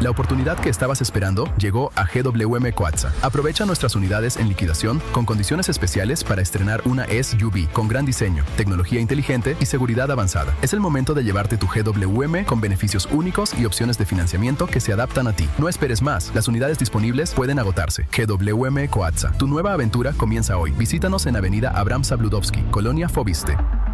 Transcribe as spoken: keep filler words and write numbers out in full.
La oportunidad que estabas esperando llegó a G W M Coatza. Aprovecha nuestras unidades en liquidación con condiciones especiales para estrenar una S U V con gran diseño, tecnología inteligente y seguridad avanzada. Es el momento de llevarte tu G W M con beneficios únicos y opciones de financiamiento que se adaptan a ti. No esperes más, las unidades disponibles pueden agotarse. G W M Coatza. Tu nueva aventura comienza hoy. Visítanos en Avenida Abraham Zabludovsky, Colonia Fobiste.